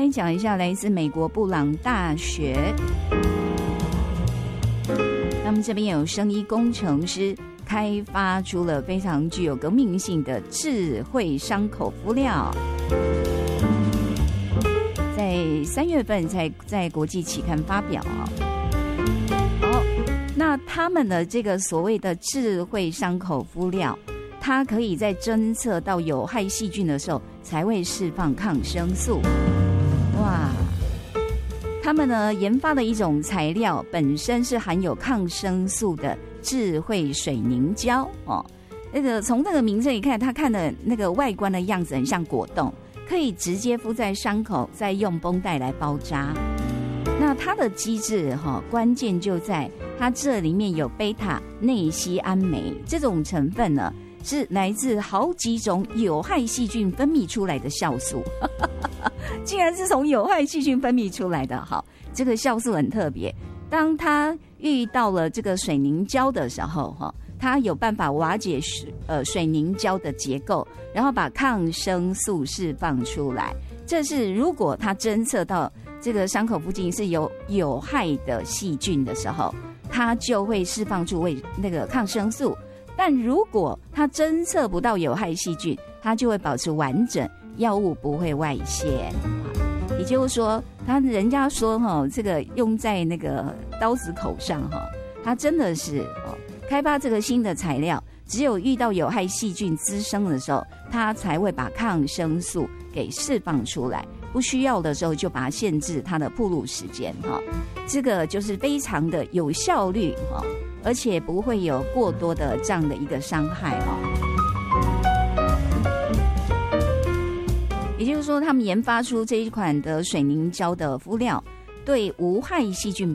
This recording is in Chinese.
讲一下来自美国布朗大学，他们这边有生医工程师开发出了非常具有革命性的智慧伤口敷料，在3月份才在国际期刊发表那他们的这个所谓的智慧伤口敷料，它可以在侦测到有害细菌的时候才会释放抗生素。哇！他们呢研发的一种材料本身是含有抗生素的智慧水凝胶那个从那个名称一看，它看的那个外观的样子很像果冻，可以直接敷在伤口，再用绷带来包扎。那它的机制关键就在它这里面有贝塔内酰胺酶这种成分呢，是来自好几种有害细菌分泌出来的酵素竟然是从有害细菌分泌出来的。好，这个酵素很特别，当它遇到了这个水凝胶的时候它有办法瓦解水凝胶的结构，然后把抗生素释放出来。这是如果它侦测到这个伤口附近是有害的细菌的时候，它就会释放出那个抗生素。但如果它侦测不到有害细菌，它就会保持完整，药物不会外泄。也就是说，人家说这个用在那个刀子口上它真的是开发这个新的材料，只有遇到有害细菌滋生的时候，它才会把抗生素给释放出来，不需要的时候就把它限制它的暴露时间这个就是非常的有效率而且不会有过多的这样的一个伤害也就是说，他们研发出这一款的水凝胶的敷料，对无害细菌